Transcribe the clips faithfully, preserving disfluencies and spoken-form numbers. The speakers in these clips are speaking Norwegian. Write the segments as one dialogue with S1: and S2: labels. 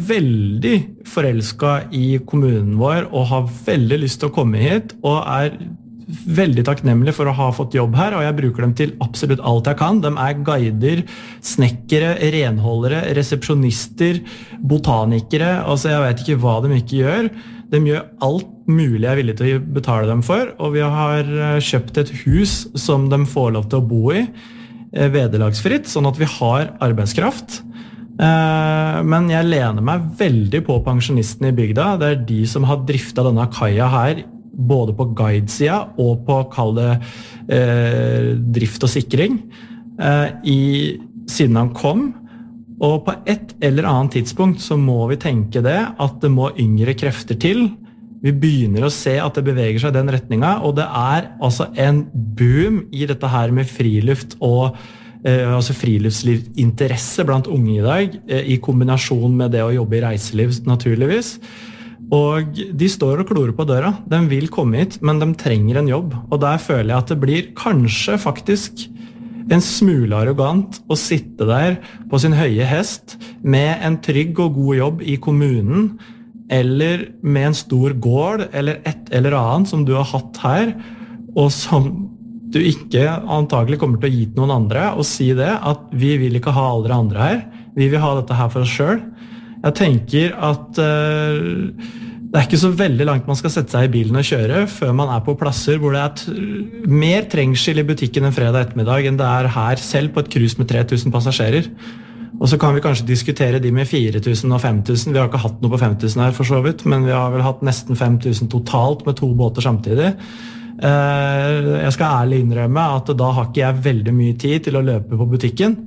S1: veldig forelsket i kommunen vår og har veldig lyst til å komme hit og er veldig takknemlig for å ha fått jobb her, og jeg bruker dem til absolutt alt jeg kan. De er guider, snekkere, renholdere, resepsjonister, botanikere, altså jeg vet ikke hva de ikke gjør. De gjør alt mulig jeg er villig til å betale dem for, og vi har kjøpt et hus som de får lov til å bo i, vederlagsfritt, sånn at vi har arbeidskraft. Men jeg lener meg veldig på pensjonistene i bygda. Det er de som har driftet denne kaia her, både på guidesida og på kall det eh, drift og sikring eh, i, siden han kom. Og på et eller annet tidspunkt så må vi tenke det at det må yngre krefter til. Vi begynner å se at det beveger seg i den retninga, og det er altså en boom i dette her med friluft og eh, altså friluftslivsinteresse blant unge i dag, eh, i kombinasjon med det å jobbe i reiseliv naturligvis. Og de står og klorer på døra. De vil komme hit, men de trenger en jobb. Og der føler jeg at det blir kanskje faktisk en smule arrogant å sitte der på sin høye hest med en trygg og god jobb i kommunen, eller med en stor gård, eller et eller annet som du har hatt her, og som du ikke antagelig kommer til å gi til noen andre, og si det, at vi vil ikke ha alle andre her. Vi vil ha dette her for oss selv. Jeg tenker at uh, det er ikke så veldig langt man skal sette seg i bilen og kjøre før man er på plasser hvor det er t- mer trengsel i butikken en fredag ettermiddag enn det er her selv på et cruise med tre tusen passasjerer. Og så kan vi kanskje diskutere de med fire tusen og fem tusen. Vi har ikke hatt noe på fem tusen her for så vidt, men vi har vel hatt nesten fem tusen totalt med to båter samtidig. Uh, jeg skal ærlig innrømme at da har ikke jeg veldig mye tid til å løpe på butikken.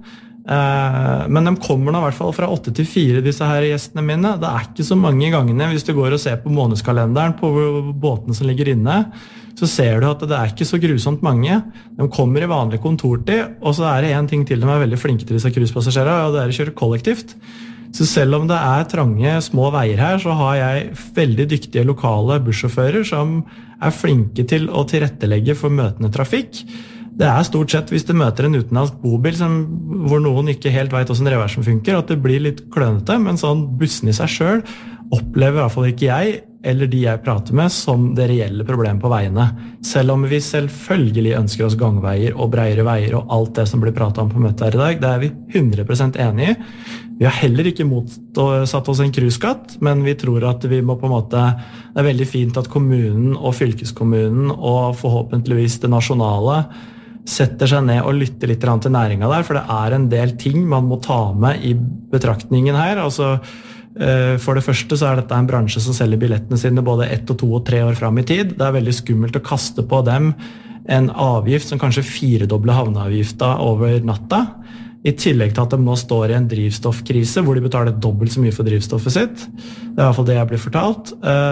S1: Men de kommer nå i hvert fall fra åtte til fire, disse her gjestene mine. Det er ikke så mange gangene. Hvis du går og ser på månedskalenderen på båtene som ligger inne, så ser du at det er ikke så grusomt mange. De kommer i vanlig kontortid, og så er det en ting til de er veldig flinke til disse cruisepassasjerer, og det er å kjøre kollektivt. Så selv om det er trange, små veier her, så har jeg veldig dyktige lokale bussjåfører som er flinke til å tilrettelegge for møtende trafikk. Det er stort sett, hvis du møter en utenlandsk bobil som, hvor noen ikke helt vet hvordan reversen funker, at det blir litt klønete, men sånn bussen i seg selv opplever i hvert fall ikke jeg, eller de jeg prater med, som det reelle problemet på veiene. Selv om vi selvfølgelig ønsker oss gangveier og bredere veier og alt det som blir pratet om på møtet her i dag, det er vi hundre prosent enige i. Vi har heller ikke motsatt oss en cruiseskatt, men vi tror at vi må på en måte, det er veldig fint at kommunen og fylkeskommunen og forhåpentligvis det nasjonale setter seg ned og lytter litt til næringa der, for det er en del ting man må ta med i betraktningen her. Altså, for det første så er dette en bransje som selger billettene sine både ett og to og tre år frem i tid. Det er veldig skummelt å kaste på dem en avgift som kanskje firedobler havneavgifta over natta, i tillegg til at de nå står i en drivstoffkrise hvor de betaler dobbelt så mye for drivstoffet sitt. Det er i hvert fall det jeg blir fortalt.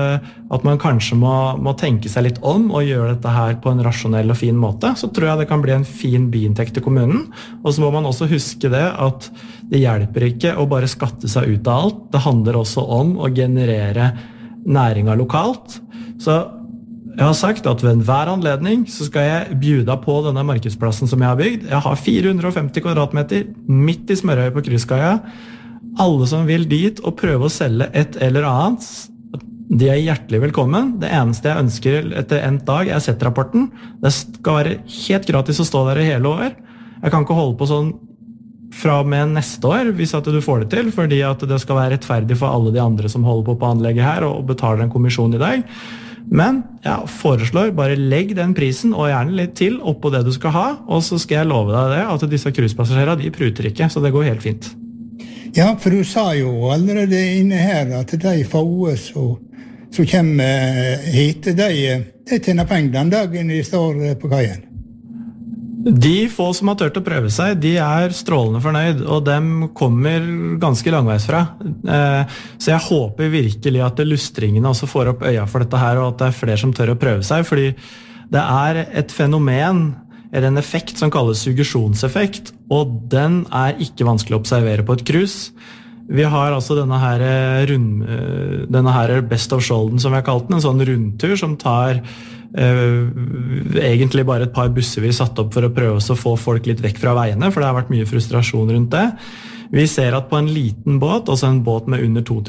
S1: At man kanskje må, må tenke seg litt om og gjøre dette her på en rasjonell og fin måte. Så tror jeg det kan bli en fin biinntekt til kommunen. Og så må man også huske det at det hjelper ikke å bare skatte seg ut av alt. Det handler også om å generere næringa lokalt. Så jeg har sagt at ved enhver anledning så skal jeg bjuda på denne markedsplassen som jeg har bygd. Jeg har fire hundre og femti kvadratmeter midt i Smørøy på Krysskaia. Alle som vil dit og prøve å selge et eller annet, de er hjertelig velkommen. Det eneste jeg ønsker etter en dag er Z-rapporten. Det skal være helt gratis å stå der i hele år. Jeg kan ikke holde på sånn fra og med neste år, hvis at du får det til, fordi at det skal være rettferdig for alle de andre som holder på på anlegget her og betaler en kommisjon i dag. Men jeg foreslår bare legg den prisen og gjerne litt til oppå det du skal ha, og så skal jeg love deg det at disse cruisepassasjerer, de pruter ikke, så det går helt fint.
S2: Ja, for du sa jo allerede inne her at de få som kommer hit, de, de tjener penger den dagen de står på kaien.
S1: De få som har tørt å prøve seg, de er strålende fornøyd, og dem kommer ganske langveis fra. Så jeg håper virkelig at lustringene også får opp øya for dette her, og at det er flere som tør å prøve seg, fordi det er et fenomen, eller en effekt som kalles suggesjonseffekt, og den er ikke vanskelig å observere på et cruise. Vi har altså denne her, rund, denne her Best of Skjolden, som jeg har kalt den, en sånn rundtur som tar Uh, egentlig bare et par busser vi satt opp for å prøve å få folk litt vekk fra veiene, for det har vært mye frustrasjon rundt det. Vi ser at på en liten båt, altså en båt med under to